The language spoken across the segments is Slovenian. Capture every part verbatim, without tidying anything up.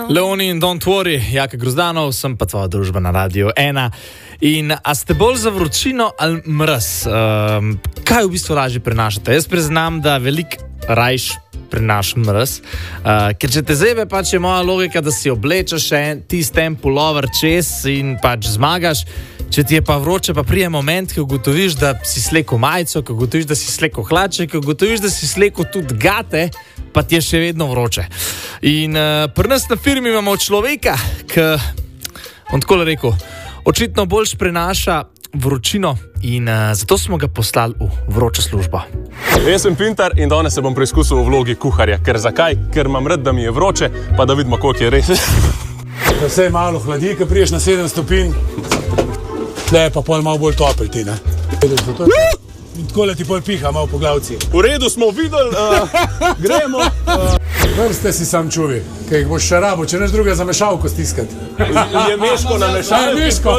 Leoni in Don't Worry, Jaka Grozdanov, sem pa tvoja družba na Radio ena. In a ste bolj za vročino ali mraz? Um, kaj v bistvu lažje prenašate? Jaz priznam, da veliko rajš prenašam mraz, uh, ker če te zebe, pač je moja logika, da si oblečeš tisti en pulover čez in pač zmagaš. Če ti je pa vroče, pa prije moment, ko ugotoviš, da si slekel majico, ko ugotoviš, da si slekel hlače, ko ugotoviš, da si slekel tudi gate, pa ti je še vedno vroče. In uh, pri nas na firmi imamo človeka, ki, on tako rekel, očitno boljš prenaša vročino in uh, zato smo ga poslali v vročo službo. Jaz sem Pintar in danes se bom preizkusil v vlogi kuharja. Ker zakaj? Ker imam rad, da mi je vroče, pa da vidimo, koliko je res. Da se je malo hladi, ko priješ na sedem stopinj. Tle je pa pol malo bolj topel ti, ne? In takole ti pol piha malo po glavci. V redu smo videli, uh, gremo. Uh. Vrste si sam čuvi, kaj jih boš še rabo, če neš druga za mešalko stiskati. Je meško na mešalko? Je meško.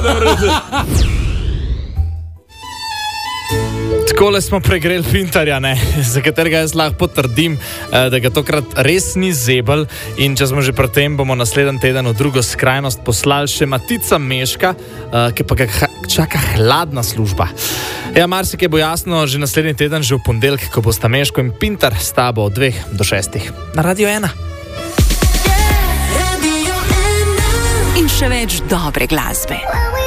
Takole smo pregreli Pintarja, ne, za katerega jaz lahko potrdim, da ga tokrat res ni zebel. In če smo že pri tem, bomo naslednji teden v drugo skrajnost poslali še Matica Meška, ki pa ga čaka hladna služba. Ja, marsikaj bo jasno že naslednji teden, že v ponedeljek, ko bosta Meško in Pintar s tabo od dveh do šestih na Radio ena. In še več dobre glasbe.